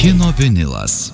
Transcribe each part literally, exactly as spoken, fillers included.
Kino vinilas.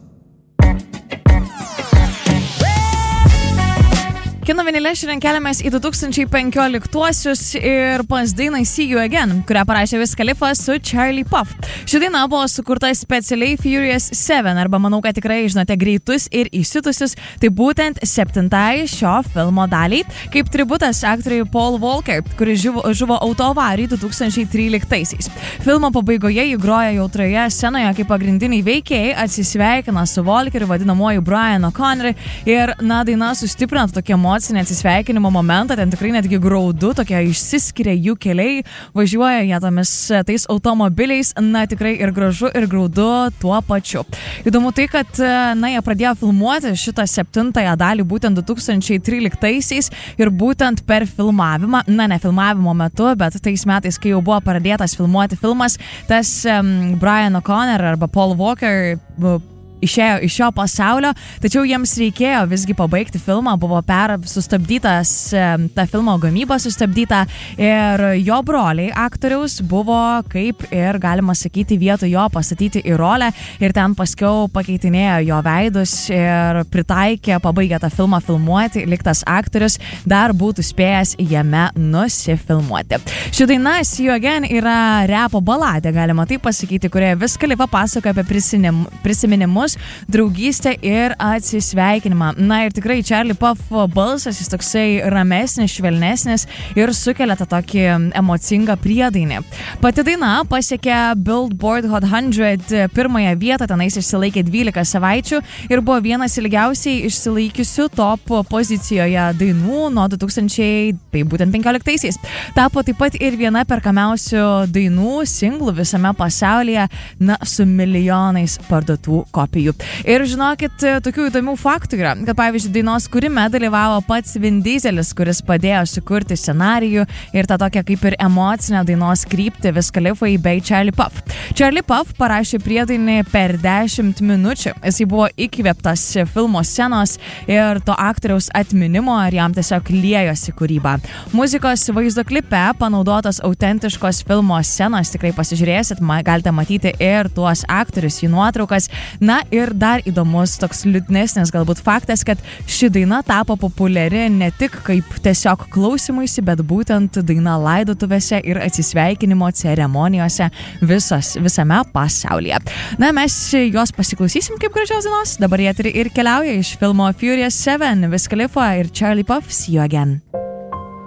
Kino vinile šiandien keliamės į du tūkstančiai penkioliktuosius ir pas dainą See You Again, kurią parašė Wiz Khalifa su Charlie Puth. Ši daina buvo sukurta specialiai Furious seven, arba manau, kad tikrai žinote greitus ir įsitusius, tai būtent septintai šio filmo daliai, kaip tributas aktoriui Paul Walker, kuris žuvo, žuvo autoavarijai du tūkstančiai tryliktaisiais. Filmo pabaigoje jį groja jautroje scenoje, kaip pagrindiniai veikėjai atsisveikina su Walkeriu, vadinamuoju Brian O'Connor, ir na, daina sustiprina tokią emocinį atsisveikinimo momentą, ten tikrai netgi graudu, tokie išsiskiria jų keliai, važiuoja jie tomis tais automobiliais, na tikrai ir gražu, ir graudu tuo pačiu. Įdomu tai, kad na, jie pradėjo filmuoti šitą septintąją dalį būtent du tūkstančiai tryliktaisiais ir būtent per filmavimą, na ne filmavimo metu, bet tais metais, kai jau buvo pradėtas filmuoti filmas, tas um, Brian O'Connor arba Paul Walker uh, išėjo iš šio pasaulio, tačiau jiems reikėjo visgi pabaigti filmą, buvo per sustabdytas, ta filmo gamyba sustabdyta ir jo broliai aktoriaus buvo, kaip ir galima sakyti, vietoj jo pastatyti į rolę ir ten paskiau pakeitinėjo jo veidus ir pritaikė, pabaigė tą filmą filmuoti, liktas aktorius dar būtų spėjęs jame nusifilmuoti. Ši daina See You Again yra repo baladė, galima taip pasakyti, kurioje Wiz Khalifa pasakoja apie prisinim, prisiminimus, draugystę ir atsisveikinimą. Na ir tikrai Charlie Puth balsas, jis toksai ramesnis, švelnesnis ir sukelia tą tokį emocingą priedainį. Pati daina pasiekė Billboard Hot šimtas pirmąją vietą, tenais išsilaikė dvylika savaičių ir buvo vienas ilgiausiai išsilaikiusių top pozicijoje dainų nuo du tūkstančiai, tai būtent penkioliktaisiais. Tapo taip pat ir viena perkamiausių dainų, singlų visame pasaulyje, na, su milijonais parduotų kopijų. Ir žinokit, tokių įdomių faktų yra, kad pavyzdžiui, dainos kūrime dalyvavo pats Vin Dieselis, kuris padėjo sukurti scenarijų ir tą tokią kaip ir emocinę dainos kryptį Wiz Khalifai bei Charlie Puth. Charlie Puth parašė priedainį per dešimt minučių. Jisai buvo įkvėptas filmo scenos ir to aktoriaus atminimo ir jam tiesiog liejosi kūryba. Muzikos vaizdo klipe panaudotos autentiškos filmo scenos, tikrai pasižiūrėsit, galite matyti ir tuos aktorius, jų nuotraukas. Na ir dar įdomus toks liūdnesnis galbūt faktas, kad ši daina tapo populiari ne tik kaip tiesiog klausymuisi, bet būtent daina laidotuvėse ir atsisveikinimo ceremonijose visos, visame pasaulyje. Na, mes jos pasiklausysim kaip gražios dainos. Dabar jie ir keliauja iš filmo Furious seven, Wiz Khalifa ir Charlie Puth, See You Again.